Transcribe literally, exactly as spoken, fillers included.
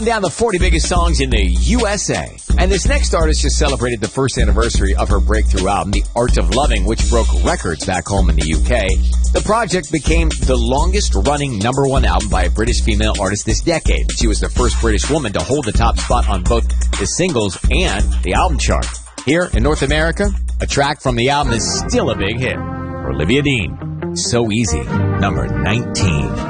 Down the forty biggest songs in the U S A. And this next artist just celebrated the first anniversary of her breakthrough album, The Art of Loving, which broke records back home in the U K. The project became the longest-running number one album by a British female artist this decade. She was the first British woman to hold the top spot on both the singles and the album chart. Here in North America, a track from the album is still a big hit. For Olivia Dean, So Easy, number nineteen.